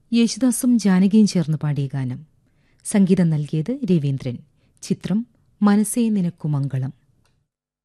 യേശുദാസും ജാനകിയും ചേർന്ന് പാടിയ ഗാനം. സംഗീതം നൽകിയത് രവീന്ദ്രൻ. ചിത്രം മനസ്സേ നിനക്കു മംഗളം.